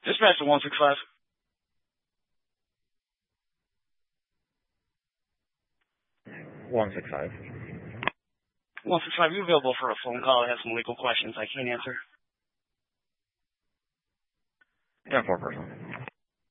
Dispatch to 165. 165. 165, you available for a phone call? I have some legal questions I can't answer. Yeah, 4 person.